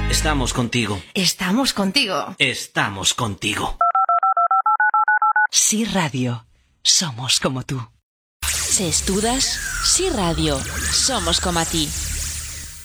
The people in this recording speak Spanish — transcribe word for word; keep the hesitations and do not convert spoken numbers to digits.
Estamos contigo. Estamos contigo. Estamos contigo. Sí Radio. Somos como tú. Si estudas, Sí Radio. Somos como a ti.